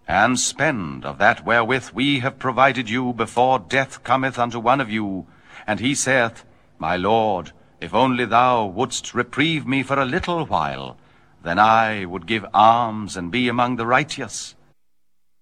and spend of that wherewith we have provided you before death cometh unto one of you, and he saith, My Lord, if only thou wouldst reprieve me for a little while, then I would give alms and be among the righteous.